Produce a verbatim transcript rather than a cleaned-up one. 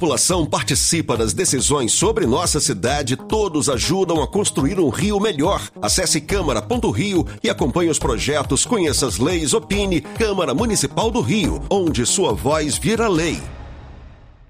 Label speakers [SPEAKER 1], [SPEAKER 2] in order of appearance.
[SPEAKER 1] população participa das decisões sobre nossa cidade, todos ajudam a construir um Rio melhor. Acesse câmara ponto rio e acompanhe os projetos, conheça as leis, opine. Câmara Municipal do Rio, onde sua voz vira lei.